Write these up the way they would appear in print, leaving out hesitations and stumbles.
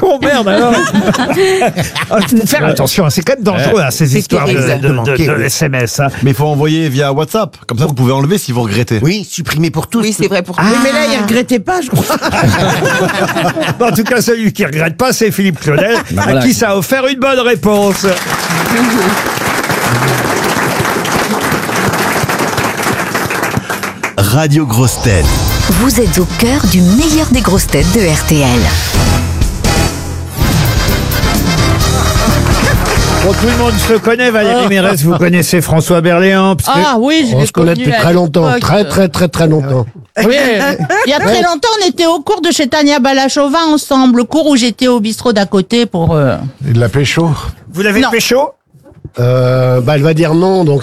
bon, merde alors. Faire attention, c'est quand même dangereux ces histoires de SMS. Hein. Mais il faut envoyer via WhatsApp. Comme ça, vous pouvez enlever si vous regrettez. Oui, supprimer pour tous. Oui, c'est vrai pour tous. Oui, mais là, il regrettait pas, je crois. En tout cas, celui qui regrette pas, c'est Philippe Claudel, à qui ça a offert une bonne réponse. Radio Grosses Têtes. Vous êtes au cœur du meilleur des grosses têtes de RTL. Bon, tout le monde se connaît, Valérie Mérès, vous connaissez François Berléand. Ah oui, je On l'ai se connaît connu depuis à très longtemps. l'époque. Très longtemps. Oui, il y a très longtemps, on était au cours de chez Tania Balachova ensemble, le cours où j'étais au bistrot d'à côté pour... Il l'a pécho. Vous l'avez Non. pécho? Elle va dire non, donc...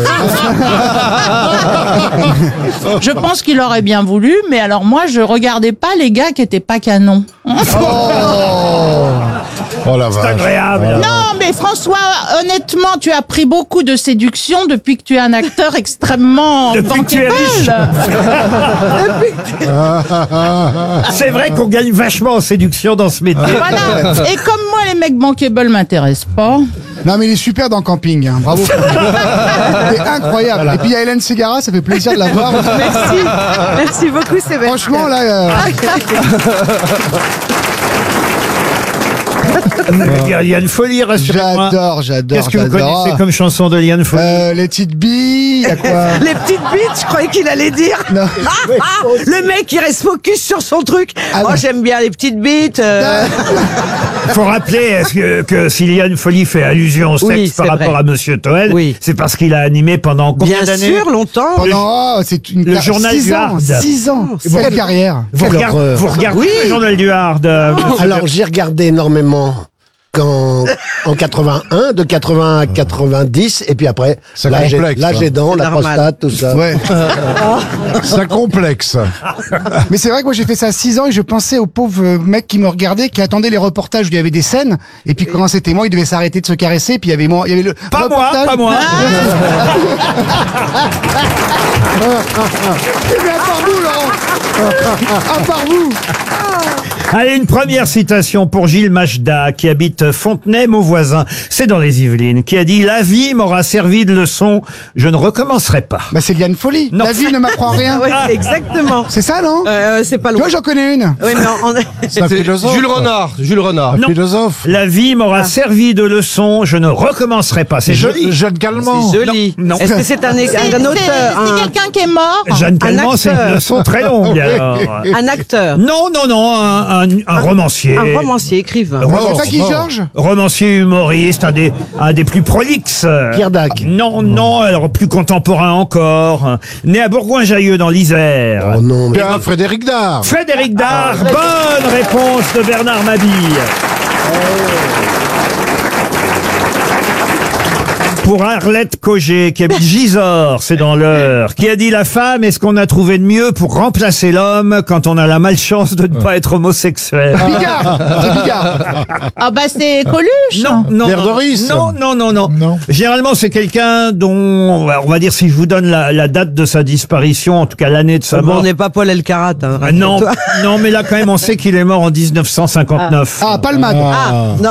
Je pense qu'il aurait bien voulu, mais alors moi, je regardais pas les gars qui étaient pas canons. Oh la C'est vache. agréable. Non, mais François, honnêtement, tu as pris beaucoup de séduction depuis que tu es un acteur extrêmement Depuis que tu es riche. C'est vrai qu'on gagne vachement en séduction dans ce métier. Voilà. Et comme moi, les mecs bankable m'intéressent pas. Non mais il est super dans Camping, hein. Bravo. C'est incroyable. Et puis il y a Hélène Ségara, ça fait plaisir de la voir. Merci beaucoup, Sébastien. Franchement là, Il y a une folie, rassurez-moi. j'adore. Qu'est-ce que vous connaissez comme chanson de Liane Folie? Les petites billes, il y a quoi? Les petites bites, je croyais qu'il allait dire. Non. Le mec, il reste focus sur son truc. Ah Oh, non. j'aime bien les petites bites. Il faut rappeler que si Liane Folie fait allusion au sexe Oui, par c'est rapport vrai. à Monsieur Toen, Oui. c'est parce qu'il a animé pendant combien Bien d'années? sûr, longtemps. Pendant, c'est une Le journal 6 du ans, Hard. 6 ans. Quelle carrière. Vous Quelle regardez, horreur. vous regardez le journal du Hard. Alors, j'ai regardé énormément en 81, de 80 à 90, et puis après, Ça l'âge complexe, ça. aidant, la normal. prostate, tout ça. Ouais. Ça complexe. Mais c'est vrai que moi j'ai fait ça à 6 ans et je pensais au pauvre mec qui me regardait, qui attendait les reportages où il y avait des scènes, et puis quand c'était moi, il devait s'arrêter de se caresser, puis il y avait moi, il y avait le Pas moi, reportage. pas moi. Mais à part vous, Laurent. À part vous. Allez, une première citation pour Gilles Machda, qui habite Fontenay, Mauvoisin. C'est dans les Yvelines, qui a dit « La vie m'aura servi de leçon, je ne recommencerai pas. Bah c'est Liane Folie. Non. La vie ne m'apprend rien. Ouais, exactement. C'est ça, non? C'est pas Tu loin. vois, j'en connais une. Oui, mais C'est un philosophe. Jules Renard. Un Non. philosophe. La vie m'aura servi de leçon, je ne recommencerai pas. » C'est joli. Jeanne Calment. C'est joli. Non, non. Est-ce que c'est un auteur, C'est quelqu'un qui est mort. Jeanne Calment, c'est une acteur. leçon très longue. alors. un acteur, Non, un romancier. un romancier, écrivain? C'est ça qui, Georges? Romancier humoriste, un des plus prolixes. Pierre Dac. Non, alors plus contemporain encore. Né à Bourgoin-Jallieu dans l'Isère. Oh non, mais... Bien, Frédéric Dard. Frédéric Dard, bonne réponse de Bernard Mabille. Pour Arlette Cogé, qui habite Gisors, c'est dans l'Eure, qui a dit « La femme est ce qu'on a trouvé de mieux pour remplacer l'homme quand on a la malchance de ne pas être homosexuel. Bigard. C'est Bigard. Ah bah c'est Coluche. Non. Pierre Doris. Non. Généralement, c'est quelqu'un dont, on va dire, si je vous donne la date de sa disparition, en tout cas l'année de sa Bon, mort. on n'est pas Paul Elkarat. Hein, Ah, non, rassure-toi. non, mais là, quand même, on sait qu'il est mort en 1959. Ah, Palmade. Non.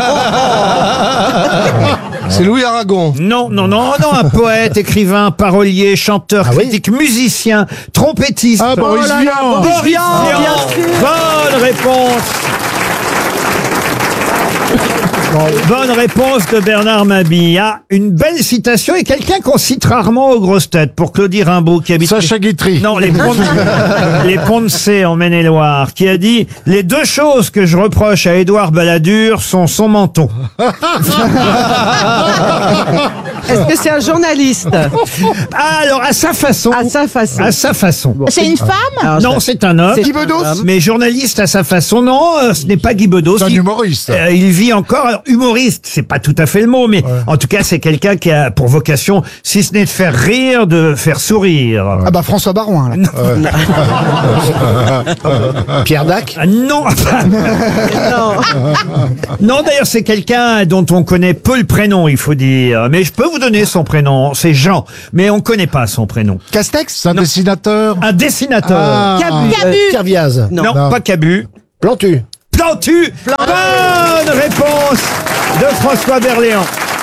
C'est Louis Aragon. Non, un poète, écrivain, parolier, chanteur, Ah oui critique, musicien, trompettiste. Ah, Boris Vian. Boris Vian. Bonne réponse. Bonne réponse de Bernard Mabille. Ah, une belle citation et quelqu'un qu'on cite rarement aux grosses têtes, pour Claudie Rimbaud qui habite... Sacha Guitry. Non, les ponts de C en Maine-et-Loire, qui a dit « Les deux choses que je reproche à Édouard Balladur sont son menton. Est-ce que c'est un journaliste? » Ah, alors, à sa façon. À sa façon. À sa façon. C'est une femme. Alors, Non, c'est un homme. Guy Bedos. Mais journaliste à sa façon, non, ce n'est pas Guy Bedos. C'est un Il- humoriste. il vit encore. Alors, humoriste, c'est pas tout à fait le mot, mais en tout cas, c'est quelqu'un qui a pour vocation, si ce n'est de faire rire, de faire sourire. Ah bah François Barouin, là. Pierre Dac. Ah, non. Non, d'ailleurs, c'est quelqu'un dont on connaît peu le prénom, il faut dire. Mais je peux vous donner son prénom. C'est Jean, mais on connaît pas son prénom. Castex. C'est un dessinateur. Un dessinateur. Ah. Cabu. Cabu. Pierre Viaz. Non, Non. pas Cabu. Plantu. Plantu. Bonne réponse de François Berléand.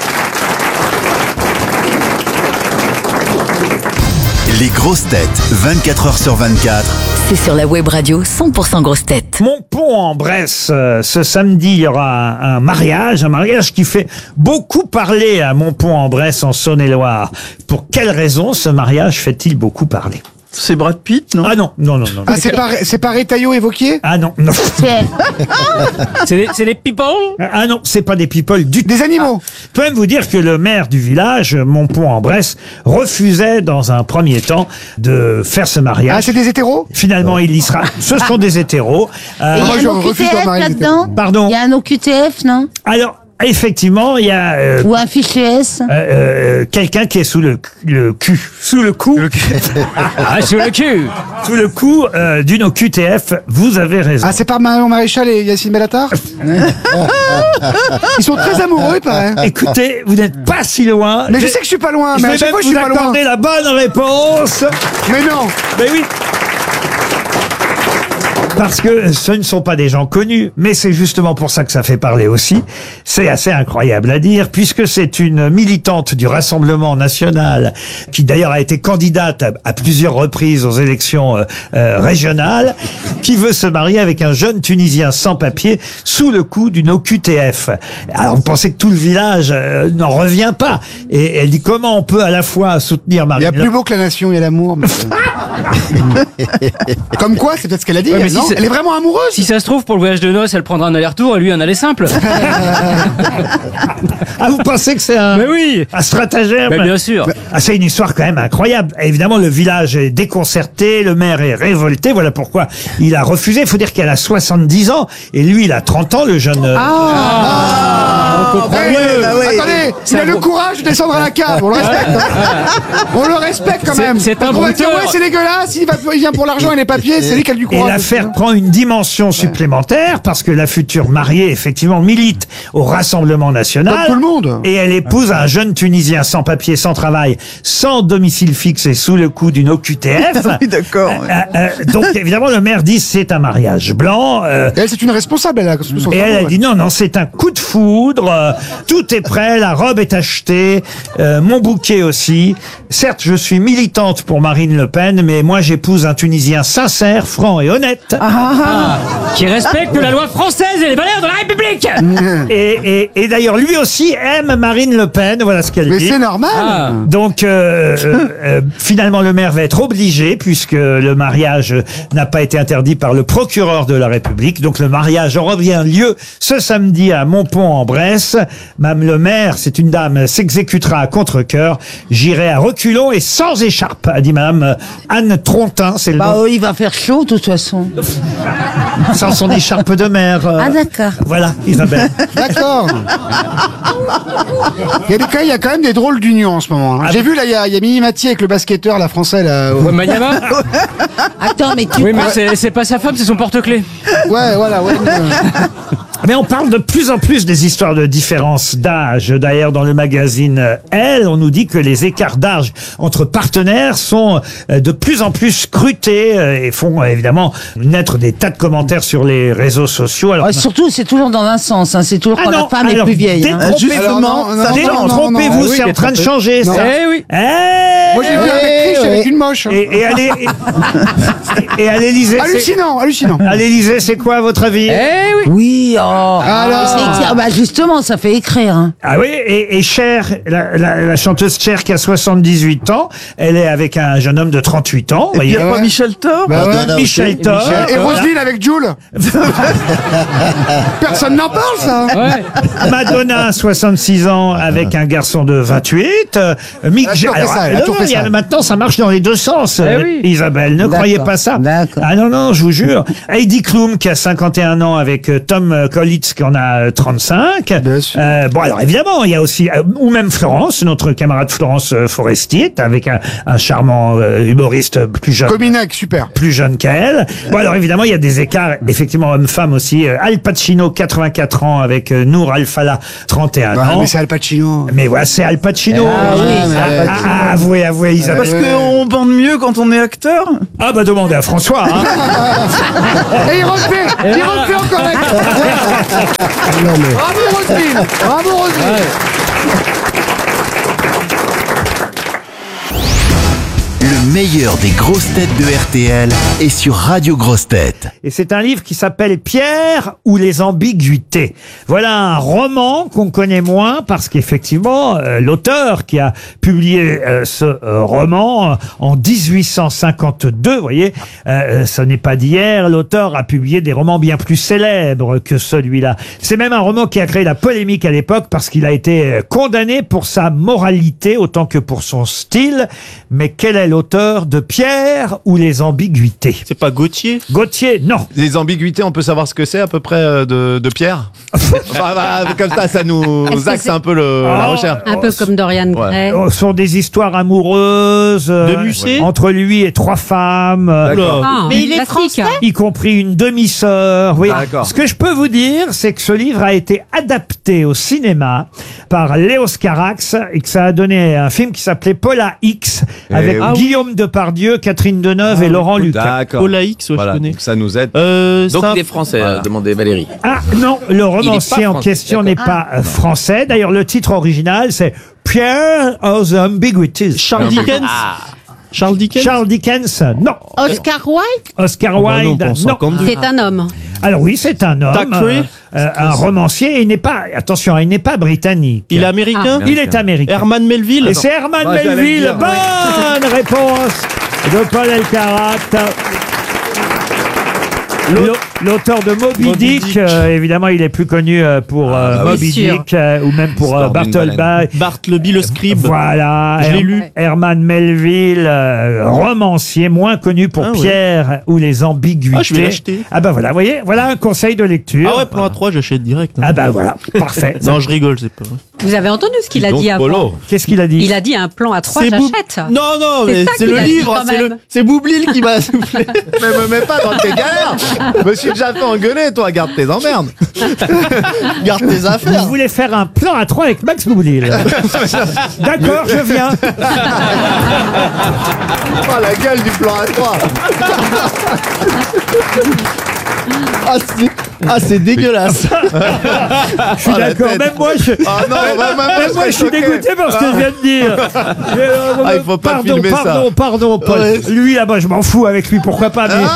Les grosses têtes, 24 heures sur 24. C'est sur la web radio 100% grosses têtes. Montpont-en-Bresse, ce samedi, il y aura un mariage qui fait beaucoup parler à Montpont-en-Bresse en Saône-et-Loire. Pour quelle raison ce mariage fait-il beaucoup parler? C'est Brad Pitt, non? Ah non. Ah, c'est pas Retailleau évoqué? Ah non. C'est des people? Ah non, c'est pas des people du tout. Des animaux? Je peux même vous dire que le maire du village, Montpont-en-Bresse, refusait dans un premier temps de faire ce mariage. Ah, c'est des hétéros? Finalement, il y sera. Ce sont des hétéros. Et il moi, y je a un refuse de OQTF marier des là-dedans? Pardon. Il y a un OQTF, non? Alors, effectivement, il y a Ou un fichier S? quelqu'un qui est sous le cul. Sous le coup. Ah, sur le cul! Sous le coup d'une OQTF. Vous avez raison. Ah, c'est pas Marion Maréchal et Yacine Bellatar? Ils sont très amoureux, il paraît. Écoutez, vous n'êtes pas si loin. Mais je sais que je suis pas loin, Je mais vais à chaque même fois je vous suis pas loin. accorder la bonne réponse. Mais non! Mais oui. Parce que ce ne sont pas des gens connus, mais c'est justement pour ça que ça fait parler aussi. C'est assez incroyable à dire, puisque c'est une militante du Rassemblement national, qui d'ailleurs a été candidate à plusieurs reprises aux élections régionales, qui veut se marier avec un jeune Tunisien sans papier sous le coup d'une OQTF. Alors vous pensez que tout le village n'en revient pas. Et elle dit comment on peut à la fois soutenir Il y Marine a plus beau que la nation, il y a l'amour. mais- Comme quoi, c'est peut-être ce qu'elle a dit. Ouais, mais elle, si non c'est- elle est vraiment amoureuse. Si ça se trouve, pour le voyage de noces, elle prendra un aller-retour et lui un aller simple. Ah, vous pensez que c'est un... Mais oui! Un stratagème. Mais bien sûr. Ah, c'est une histoire quand même incroyable. Évidemment, le village est déconcerté, le maire est révolté. Voilà pourquoi il a refusé. Il faut dire qu'elle a 70 ans et lui, il a 30 ans, le jeune. On comprend Ouais, mieux. attendez, il a le courage de descendre à la cave. On le respecte. On le respecte quand C'est- même. c'est un On va dire, brouteur. ouais, c'est dégueulasse. Il vient pour l'argent et les papiers. C'est lui qui a du Et courage. l'affaire prend une dimension supplémentaire parce que la future mariée, effectivement, milite au Rassemblement national. Comme tout le monde. Et elle épouse un jeune Tunisien sans papier, sans travail, sans domicile fixe et sous le coup d'une OQTF. Oui, d'accord. Donc, évidemment, le maire dit c'est un mariage blanc. Et elle, c'est une responsable. Elle a son Et cerveau, elle a ouais. dit non, c'est un coup de foudre, tout est prêt, la robe est achetée, mon bouquet aussi. Certes, je suis militante pour Marine Le Pen, mais moi j'épouse un Tunisien sincère, franc et honnête. Qui respecte la loi française et les valeurs de la République! Et d'ailleurs, lui aussi aime Marine Le Pen, voilà ce qu'elle Mais dit. c'est normal. Ah. Donc, finalement, le maire va être obligé, puisque le mariage n'a pas été interdit par le procureur de la République. Donc, le mariage aura bien lieu ce samedi à Montpont-en-Bresse. Madame le maire, c'est une dame, s'exécutera à contre-cœur. J'irai à reculons et sans écharpe, a dit Madame Anne Trontin. C'est le nom. Il va faire chaud, de toute façon. Sans son écharpe de maire. D'accord. Voilà, Isabelle. D'accord. Il y a quand même des drôles d'unions en ce moment. hein. J'ai vu là, il y a Mimi Mathieu avec le basketteur, la français là. Ouais, Mayama? Attends, mais tu Oui, mais c'est pas sa femme, c'est son porte-clés. Ouais, voilà, ouais. Mais on parle de plus en plus des histoires de différence d'âge. D'ailleurs, dans le magazine Elle, on nous dit que les écarts d'âge entre partenaires sont de plus en plus scrutés et font évidemment naître des tas de commentaires sur les réseaux sociaux. Alors, surtout, c'est toujours dans un sens. Hein. C'est toujours quand la femme est alors, plus vieille. Hein. détrompez-vous, Alors, non, non, non, détrompez-vous, non, c'est oui, en train de détrompez. changer, Non. ça. Eh oui! Eh, Moi j'ai vu avec riche avec une moche. et à l'Élysée, Hallucinant, hallucinant. à l'Élysée, c'est quoi à votre avis? Eh oui! Oui, Alors. justement, ça fait écrire. Hein. Ah oui, et Cher, la chanteuse Cher qui a 78 ans, elle est avec un jeune homme de 38 ans. Vous voyez. pas Michel Thor? Bah ouais. Michel Thor. Et Roselyne avec Jules. Personne n'en parle ça. Ouais. Madonna, 66 ans, avec un garçon de 28. Mick Elle a toujours fait ça, elle a non, toujours fait il y a- ça. maintenant, ça marche dans les deux sens, oui. Isabelle. Ne croyez pas ça. d'accord. Ah non, non, je vous jure. Heidi Klum, qui a 51 ans, avec Tom Collitz, qui en a 35. Bien sûr. Bon, alors évidemment, il y a aussi, ou même Florence, notre camarade Florence Forestier, avec un charmant humoriste plus jeune. Cominac, super. Plus jeune qu'elle. Bon, alors évidemment, il y a des écarts, effectivement, homme-femme aussi. Al Pacino, 84 ans, avec Nour Al-Fallah, 31 Ouais, ans. mais c'est Al Pacino. Mais voilà, c'est Al Pacino. Ah oui, c'est Al Avouez. vous voyez, Isabelle. Parce qu'on bande mieux quand on est acteur. Ah bah demandez à François. Hein. Et il refait encore la Non, mais... Bravo Roselyne. Bravo Roselyne. Le meilleur des grosses têtes de RTL est sur Radio Grosses Têtes. Et c'est un livre qui s'appelle Pierre ou les ambiguïtés. Voilà un roman qu'on connaît moins parce qu'effectivement, l'auteur qui a publié ce roman en 1852, vous voyez, ce n'est pas d'hier, l'auteur a publié des romans bien plus célèbres que celui-là. C'est même un roman qui a créé la polémique à l'époque parce qu'il a été condamné pour sa moralité autant que pour son style. Mais quel est l'auteur de Pierre ou les ambiguïtés? C'est pas Gauthier? Gauthier, non. Les ambiguïtés, on peut savoir ce que c'est à peu près de Pierre? Comme ça nous axe un peu la recherche. Un peu comme Dorian Gray. Ce sont des histoires amoureuses De Musset entre lui et 3 femmes, Mais il est classique. français? y compris une demi-sœur. Oui. D'accord. Ce que je peux vous dire, c'est que ce livre a été adapté au cinéma par Léos Carax et que ça a donné un film qui s'appelait Paula X avec oui. Guillaume Depardieu, Catherine Deneuve et Laurent Lucas. D'accord. Paula X, ouais, Voilà, je connais. donc ça nous aide. Donc ça- il est français, demandait Valérie. Ah non, le romancier pas en français, question n'est d'accord. pas français. D'ailleurs, le titre original, c'est Pierre of the Ambiguities. Charles Dickens. Charles Dickens. Charles Dickens, non. Oscar Wilde? Oscar Ah bah non, Wilde, pas en non. 52. C'est un homme. Alors oui, c'est un homme, Thackeray un romancier. Il n'est pas, attention, il n'est pas britannique. Il est américain. Il est américain. Herman Melville. Et c'est Herman Ah, j'allais Melville. le dire, Bonne réponse de Paul Elkarat. L'auteur de Moby Dick, évidemment, il est plus connu pour Moby sûr. Dick ou même pour Histoire d'une Bartleby. Bartleby le scribe. Voilà, Je l'ai lu. Herman Melville, romancier, moins connu pour Ah ouais. Pierre ou les ambiguïtés. Ah, je vais l'acheter. Ah bah voilà, vous voyez, voilà un conseil de lecture. Ah ouais, plan A3, j'achète direct. hein. Ah bah voilà, parfait. Non, je rigole, c'est pas vrai. Vous avez entendu ce qu'il a Donc, dit avant? Polo. Qu'est-ce qu'il a dit? Il a dit un plan à 3, Boub- j'achète. Non, non, C'est mais ça c'est qu'il le a dit livre, quand même. c'est Boublil qui m'a soufflé. Mais me mets pas dans tes galères. Je me suis déjà fait engueuler, toi, garde tes emmerdes. Garde tes affaires. Vous voulez faire un plan à 3 avec Max Boublil? D'accord, je viens. Oh, la gueule du plan A3. Ah, c'est dégueulasse. Je suis Oh, la d'accord. tête. Même moi, Ah non, même moi, je suis dégoûté par ce que je viens de dire. Ah, il faut pas pardon, filmer ça. pardon, Paul. Ouais. Lui, là-bas, je m'en fous avec lui, pourquoi pas. Mais,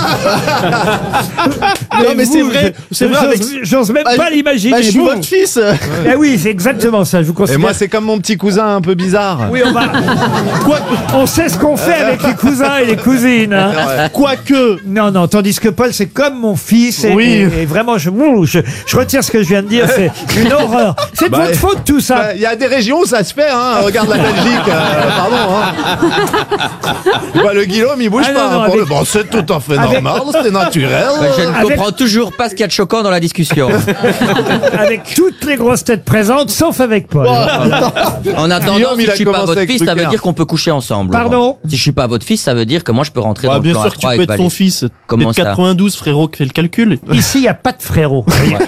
Non, mais c'est vous, vrai, c'est vrai. avec- j'ose même Bah, pas l'imaginer. Bah, je suis Vous. votre fils. Eh oui, c'est exactement ça. Je vous Et considère. moi, c'est comme mon petit cousin un peu bizarre. Oui, on sait ce qu'on fait avec les cousins et les cousines. Hein. Quoique. Non, tandis que Paul, c'est comme mon fils. Et, Oui. et vraiment, je retire ce que je viens de dire. C'est une horreur. C'est de Bah, votre faute, tout ça. Il y a des régions où ça se fait, hein. Regarde la Belgique, pardon, hein. Tu vois, le Guillaume, il bouge Ah, pas. non, hein, avec- Bon, c'est tout à fait avec- normal, c'est naturel. Je ne Avec- comprends toujours pas ce qu'il y a de choquant dans la discussion. Avec toutes les grosses têtes présentes, sauf avec Paul. En attendant, Guillaume, si il je a suis pas commencé votre avec fils, ça veut Drucker. dire qu'on peut coucher ensemble. Pardon Laurent. Si je suis pas votre fils, ça veut dire que moi je peux rentrer dans le Bien plan sûr que tu A3 peux avec être son Valérie. fils. Comment T'es de ça 92, frérot, qui fait le calcul. Ici, il n'y a pas de frérot.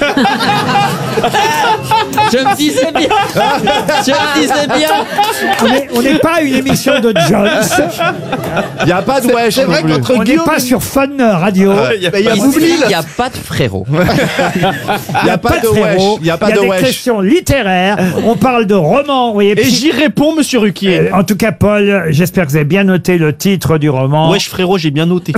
Je me disais bien. Je me disais bien. On n'est pas une émission de Jones. Il n'y a pas de wesh c'est non vrai plus. qu'entre On n'est Guillaume pas sur Fun Radio. Il y a Ici, Boublil. il n'y a pas de frérot. Il n'y a pas de wesh. frérot. Il n'y a pas de des wesh. questions littéraires. On parle de romans. Vous voyez, Et j'y réponds, monsieur Ruquier. En tout cas, Paul, j'espère que vous avez bien noté le titre du roman. Wesh, frérot, j'ai bien noté.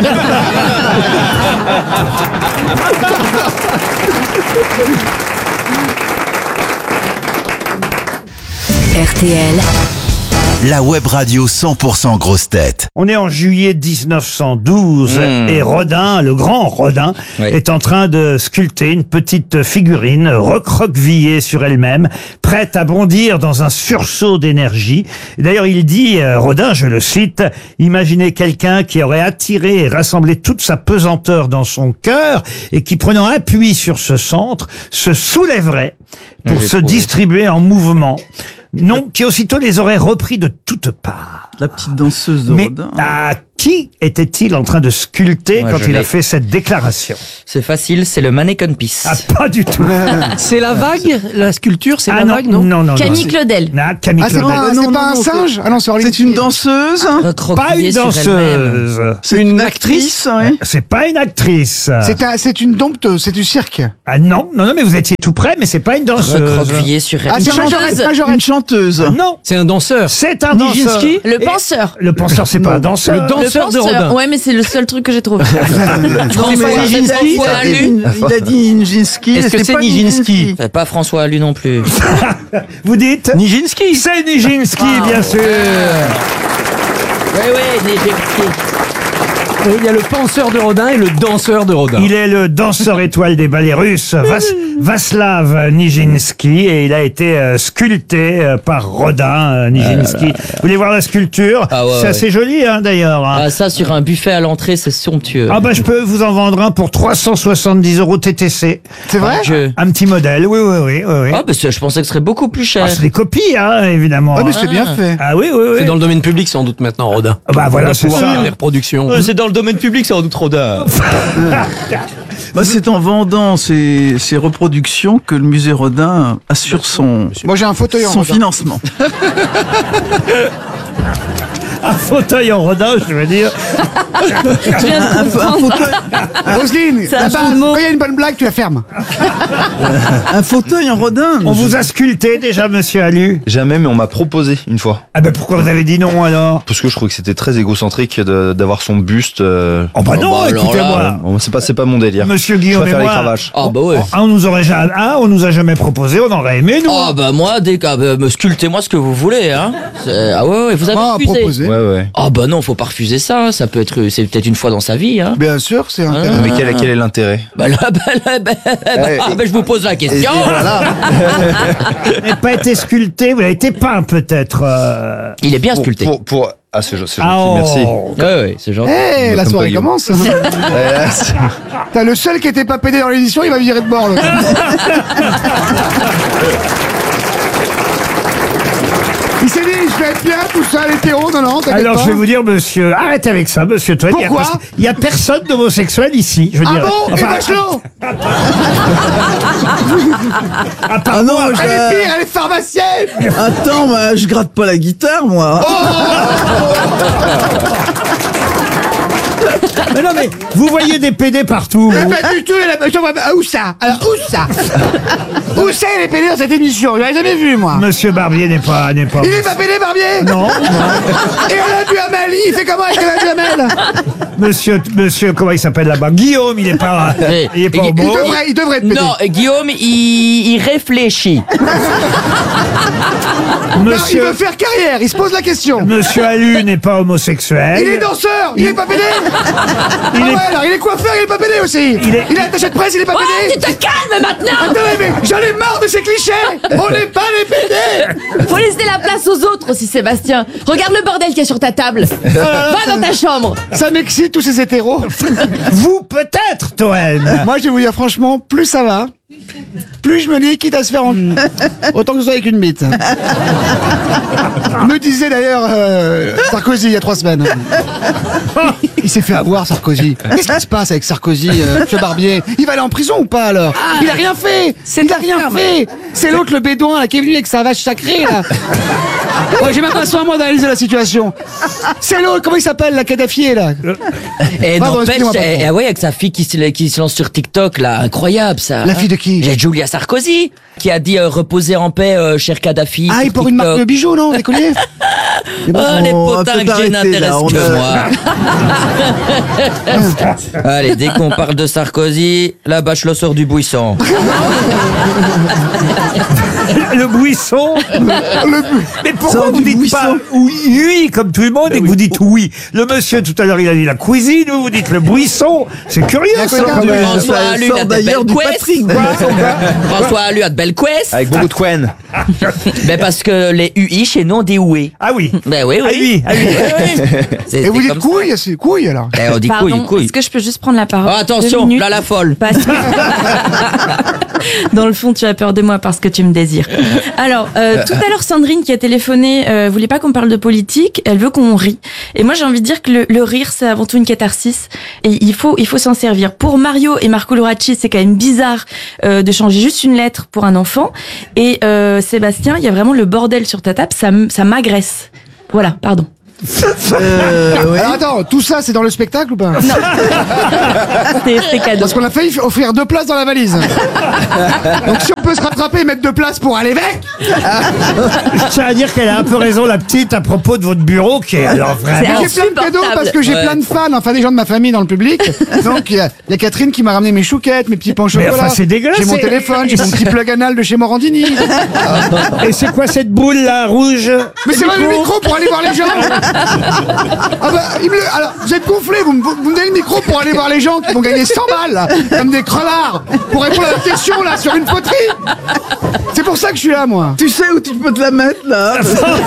RTL, La web radio 100% grosses têtes. On est en juillet 1912 et Rodin, le grand Rodin, Oui. est en train de sculpter une petite figurine recroquevillée sur elle-même, prête à bondir dans un sursaut d'énergie. D'ailleurs, il dit, Rodin, je le cite, « Imaginez quelqu'un qui aurait attiré et rassemblé toute sa pesanteur dans son cœur et qui, prenant appui sur ce centre, se soulèverait pour J'ai se trouvé. distribuer en mouvement. Non, qui aussitôt les aurait repris de toutes parts. » La petite danseuse de Mais Rodin. qui était-il en train de sculpter Ouais, quand je il a l'ai. fait cette déclaration? C'est facile, c'est le Mannequin Peace. Ah, pas du tout. C'est la vague, la sculpture, c'est Ah la non, vague, non non, non. Camille Claudel. Camille Ah, c'est Claudel. pas, c'est pas un singe? Ah non, c'est Orly. C'est une danseuse. Pas Recroquevillée une sur elle-même. danseuse. C'est une actrice. Oui. C'est pas une actrice. C'est une dompteuse, c'est du cirque. Ah non, non, non, mais vous étiez tout près, mais c'est pas une danseuse. Recroquevillée sur Ah, elle. c'est Majorette, Majorette. Une chanteuse. Non, C'est un danseur. c'est un danseur. Nijinsky Le penseur. Le penseur, c'est pas un danseur. Le danseur de Rodin. Ouais, mais c'est le seul truc que j'ai trouvé. Non, pas Nijinsky. François Allu. Il a dit Nijinsky. Est-ce que c'est pas Nijinsky? C'est pas François Allu non plus. Vous dites Nijinsky. C'est Nijinsky, bien sûr. Oui, Nijinsky. Et il y a le penseur de Rodin et le danseur de Rodin. Il est le danseur étoile des ballets russes, Vaslav Nijinsky, et il a été sculpté par Rodin, Nijinsky. Vous voulez voir la sculpture? Ah ouais, C'est ouais. assez joli, hein, d'ailleurs. Ah, ça, sur un buffet à l'entrée, c'est somptueux. Ah bah je peux vous en vendre un pour 370 € TTC. C'est vrai? Un petit modèle, oui, oui, oui, oui. Ah, bah, je pensais que ce serait beaucoup plus cher. Ah, c'est des copies, hein, évidemment. Ah, mais c'est bien fait. Ah oui, oui, oui. C'est dans le domaine public sans doute maintenant, Rodin. Ah bah voilà, On va c'est pouvoir ça. faire des reproductions. C'est dans le domaine public, c'est en doute Rodin. Bah, c'est en vendant ces reproductions que le musée Rodin assure son Moi, j'ai un fauteuil en son Rodin. financement. Un fauteuil en Rodin, je veux dire. Je viens de comprendre. Roselyne, C'est un là-bas, jeu de mots. quand il y a une bonne blague, tu la fermes. Un fauteuil en Rodin. On vous a sculpté déjà, monsieur Allu? Jamais, mais on m'a proposé une fois. Ah ben pourquoi vous avez dit non alors? Parce que je trouvais que c'était très égocentrique d'avoir son buste. Oh bah non, bah alors écoutez-moi. là, Bon, c'est pas mon délire. Monsieur Je Guillaume et préfère les moi, cravaches. Ah, bah ouais. on nous aurait jamais, on nous a jamais proposé, on aurait aimé nous. Ah, bah, moi, me sculptez-moi ce que vous voulez, hein. Ah, ouais, vous avez Ah, refusé. proposé. Ouais, ouais. Ah, bah non, faut pas refuser ça. Ça peut être, c'est peut-être une fois dans sa vie, hein. Bien sûr, c'est un. Mais quel est l'intérêt? Bah là, je vous pose la question. Vous n'avez pas été sculpté, vous avez été peint peut-être. Il est bien sculpté. Ah, c'est gentil, Ah, oh. merci. Ouais, c'est gentil. Eh, la Comme soirée pas Guillaume. commence. Ouais, c'est- T'as le seul qui était pas pédé dans l'édition, il va virer de bord, l'autre. Il s'est dit, je vais être bien, tout ça, l'hétéro, non, t'inquiète Alors pas. je vais vous dire, monsieur, arrêtez avec ça, monsieur Toen. Pourquoi Il y a personne d'homosexuel ici. Je veux Ah dire. bon? Et Bachelot? Ah non, Elle est pire, elle est pharmacienne. Attends, moi, je gratte pas la guitare, moi. Mais non, mais vous voyez des PD partout. Mais pas du tout, où ça? Alors, où ça? Où c'est les pédés dans cette émission? Je l'avais jamais vu, moi. Monsieur Barbier n'est pas. Il est pas pédé, Barbier? Non. Et on a vu Amel, il fait comment avec la Amel? Monsieur, comment il s'appelle là-bas? Guillaume, il est pas. Il est pas Et- homo. Il devrait être pédé. Non, Guillaume, il réfléchit. Non, il Monsieur, veut faire carrière, il se pose la question. monsieur Allu n'est pas homosexuel. Il est danseur, il est pas pédé. Il Ah est- ouais, alors il est coiffeur, il est pas pédé aussi. Il est- Il est attaché de presse, il est pas Ouais, tu pédé. te calmes maintenant. Attendez, mais j'en ai marre de ces clichés. On n'est pas les pédés. Faut laisser la place aux autres aussi, Sébastien. Regarde le bordel qu'il y a sur ta table. Va dans ta chambre. Ça m'excite tous ces hétéros. Vous peut-être, Toen. Moi, je vais vous dire franchement, plus ça va, plus je me dis quitte à se faire en... autant que ce soit avec une bite. Me disait d'ailleurs Sarkozy il y a 3 semaines. Il s'est fait avoir, Sarkozy. Qu'est-ce qui se passe avec Sarkozy, monsieur Barbier? Il va aller en prison ou pas alors? Il a rien fait. Il a rien fait. C'est l'autre, le bédouin là, qui est venu avec sa vache sacrée là. Ouais, j'ai même pas besoin moi d'analyser la situation. C'est l'autre, comment il s'appelle, la Kadhafi là? Et Pardon, n'empêche, excusez-moi, patron. ouais, avec sa fille qui se lance sur TikTok, là, incroyable ça. La fille de qui? J'ai Julia Sarkozy, qui a dit reposez en paix, cher Kadhafi. Ah, sur il pour une marque de TikTok. bijoux, non? Déconné. Oh, les on va potins peut-être que j'ai arrêter, n'intéressent là, on que a- moi. Allez, dès qu'on parle de Sarkozy, la Bachelot sort du buisson. Le buisson. Mais pourquoi Sors vous du dites buisson. pas oui comme tout le monde et que vous dites oui? Le monsieur tout à l'heure il a dit la cuisine, vous dites le buisson. C'est curieux ça côté quand du- même. François ça Allu sort a de d'ailleurs belles du couesses. Patrick, François Allu a de belles couesses. Avec beaucoup de quen. Ben parce que les UI chez nous on dit oué. Ah oui. Ben oui, oui. Ah oui, ah oui. C'est Et vous dites comme ça. couille, c'est couille alors. Eh, on dit Pardon, couille. est-ce que je peux juste prendre la parole? Oh, 2 attention, minutes là la folle. Parce que... Dans le fond, tu as peur de moi parce que tu me désires. Alors, tout à l'heure, Sandrine qui a téléphoné voulait pas qu'on parle de politique, elle veut qu'on rie. Et moi, j'ai envie de dire que le rire, c'est avant tout une catharsis. Et il faut s'en servir. Pour Mario et Marco Loracci, c'est quand même bizarre de changer juste une lettre pour un enfant. Et Sébastien, il y a vraiment le bordel sur ta table, ça m'agresse. Voilà, pardon. Alors attends, tout ça c'est dans le spectacle ou pas? Non. C'est cadeau. Parce qu'on a failli offrir 2 places dans la valise. Donc si on peut se rattraper et mettre 2 places pour aller avec. Je tiens à dire qu'elle a un peu raison, la petite, à propos de votre bureau, qui est alors vraiment... J'ai plein de cadeaux parce que j'ai plein de fans, enfin des gens de ma famille dans le public. Donc il y a Catherine qui m'a ramené mes chouquettes, mes petits pains au chocolat. enfin, c'est dégueulasse. J'ai mon téléphone, j'ai mon petit plug anal de chez Morandini. Et c'est quoi cette boule là, rouge? Mais c'est vrai le micro pour aller voir les gens. Ah bah, alors, vous êtes gonflés, vous me donnez le micro pour aller voir les gens qui vont gagner 100 balles, là, comme des crevards, pour répondre à la question, là, sur une poterie. C'est pour ça que je suis là, moi. Tu sais où tu peux te la mettre, là?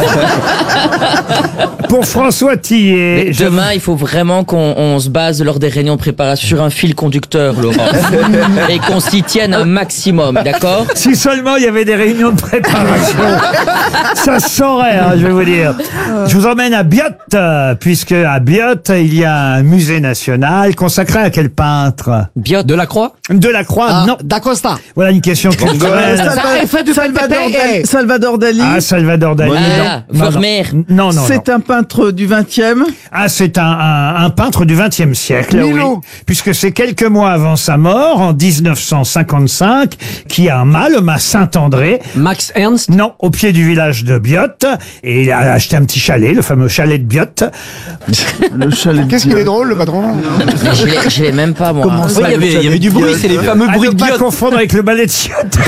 Pour François Tillet. Demain, il faut vraiment qu'on se base lors des réunions de préparation sur un fil conducteur, Laurent. Et qu'on s'y tienne un maximum, d'accord? Si seulement il y avait des réunions de préparation. Ça se saurait, hein, je vais vous dire. Je vous emmène à Biot, puisque à Biot, il y a un musée national consacré à quel peintre? Biot. Delacroix? Delacroix, non. D'Acosta. Voilà une question culturelle. Salvador Dali. Ah, Salvador Dali. Ah, Vermeer. Non. C'est un peintre du 20e. Ah, c'est un peintre du XXe siècle, Milo. oui. Puisque c'est quelques mois avant sa mort, en 1955, qui a un mât, le mât Saint-André. Max Ernst? Non, au pied du village de Biot. Et il a acheté un petit chalet, le fameux chalet de Biot. Le chalet. Qu'est-ce qu'il est drôle, le patron? Je l'ai même pas, moi. Oui, il y avait du bruit, c'est les fameux À bruits ne de pas Biot. confondre avec le ballet de Chiottes.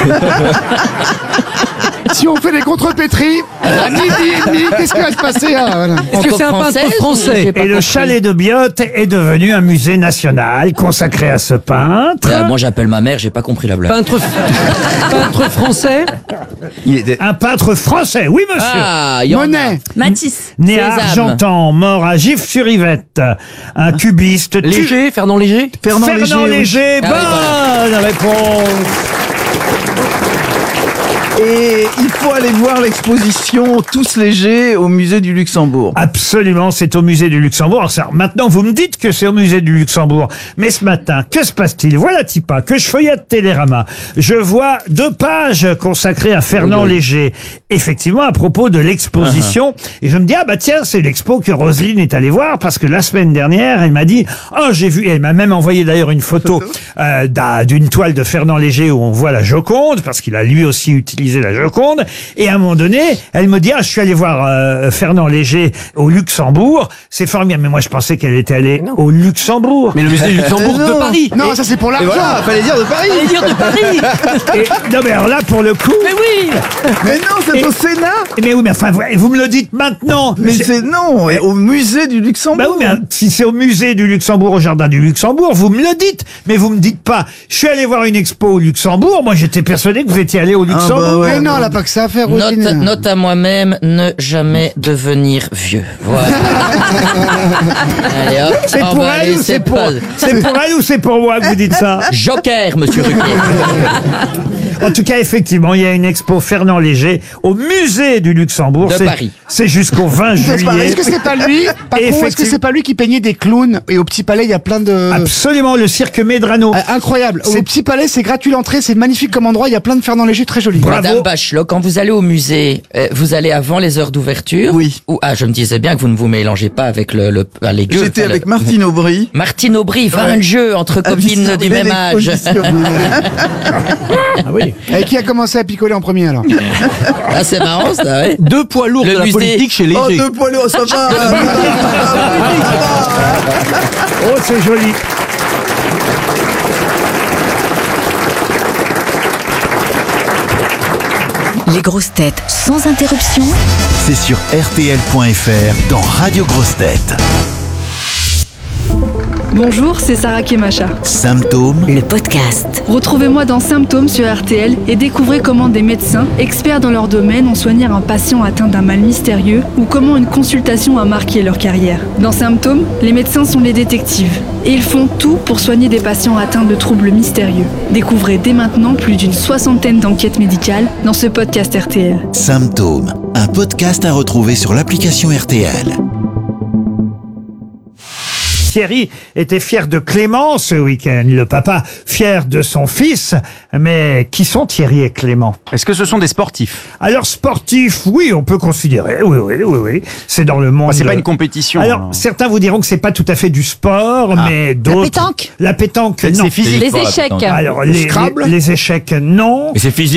Si on fait des contrepétries, à midi et demi, qu'est-ce qui va se passer? Voilà. Est-ce que c'est un peintre français? Et le chalet de Biot est devenu un musée national consacré à ce peintre. Moi, j'appelle ma mère, j'ai pas compris la blague. Peintre français? Un peintre français, oui monsieur. Ah, il y en a. Monet. Matisse. Né à Cézanne. Argentan, mort à Gif-sur-Yvette. Un cubiste. Léger? Fernand Léger? Fernand Léger, Ah oui, bonne réponse. Et il faut aller voir l'exposition Tous légers au musée du Luxembourg. Absolument, c'est au musée du Luxembourg. Alors ça, maintenant, vous me dites que c'est au musée du Luxembourg. Mais ce matin, que se passe-t-il? Voilà, Tipa, que je feuillette Télérama. Je vois 2 pages consacrées à Fernand Léger. Effectivement, à propos de l'exposition. Et je me dis, ah bah tiens, c'est l'expo que Roselyne est allée voir, parce que la semaine dernière, elle m'a dit, oh, j'ai vu, et elle m'a même envoyé d'ailleurs une photo d'une toile de Fernand Léger où on voit la Joconde, parce qu'il a lui aussi utilisé la Joconde. Et à un moment donné, elle me dit, ah, je suis allé voir Fernand Léger au Luxembourg. C'est formidable. Mais moi, je pensais qu'elle était allée au Luxembourg. Mais le musée du Luxembourg de Paris. Non, ça c'est pour l'argent. Voilà, fallait dire de Paris. Allez dire de Paris. Et, non, mais alors là, pour le coup... Mais oui. Mais non, c'est au Sénat. Mais oui, mais enfin, vous me le dites maintenant. Mais c'est non, et au musée du Luxembourg. Bah oui, mais si c'est au musée du Luxembourg, au jardin du Luxembourg, vous me le dites. Mais vous me dites pas, je suis allé voir une expo au Luxembourg. Moi, j'étais persuadé que vous étiez allé au Luxembourg. Mais non, elle a pas que ça à faire, Roselyne. Note à moi-même, ne jamais devenir vieux. Voilà. Allez hop, C'est on pour va elle aller, ou c'est pour... pas- C'est pour elle ou c'est pour moi que vous dites ça? Joker, monsieur Ruquier. En tout cas, effectivement, il y a une expo Fernand Léger au musée du Luxembourg. De C'est- Paris. C'est jusqu'au 20 juillet. Est-ce que c'est pas lui, patron, est-ce que c'est pas lui qui peignait des clowns? Et au Petit Palais, il y a plein de... Absolument, le cirque Medrano. Incroyable. Au Petit Palais, c'est gratuit l'entrée, c'est magnifique comme endroit, il y a plein de Fernand Léger très jolis. Madame Bachelot, quand vous allez au musée, vous allez avant les heures d'ouverture? Oui. Ou, je me disais bien que vous ne vous mélangez pas avec les gueux. J'étais avec Martine Aubry. Martine Aubry, fin de jeu entre copines du même âge. Ah oui. Et qui a commencé à picoler en premier alors? Ah, c'est marrant ça, ouais. 2 poids lourds Le de la musée. politique chez Léger. Oh, 2 poids lourds, ça va. Oh, c'est joli. Les grosses têtes sans interruption. C'est sur RTL.fr dans Radio Grosses Têtes. Bonjour, c'est Sarah Kemacha. Symptômes, Le podcast. Retrouvez-moi dans Symptômes sur RTL et découvrez comment des médecins, experts dans leur domaine, ont soigné un patient atteint d'un mal mystérieux ou comment une consultation a marqué leur carrière. Dans Symptômes, les médecins sont les détectives et ils font tout pour soigner des patients atteints de troubles mystérieux. Découvrez dès maintenant plus d'une 60aine d'enquêtes médicales dans ce podcast RTL. Symptômes, un podcast à retrouver sur l'application RTL. Thierry était fier de Clément ce week-end, le papa fier de son fils. Mais qui sont Thierry et Clément? Est-ce que ce sont des sportifs? Alors sportif, oui, on peut considérer. Oui. C'est dans le monde. C'est pas une compétition. Alors certains vous diront que c'est pas tout à fait du sport, mais d'autres. La pétanque? La pétanque, non. C'est physique. Les échecs. Alors Scrabble les échecs, non. Et c'est physique.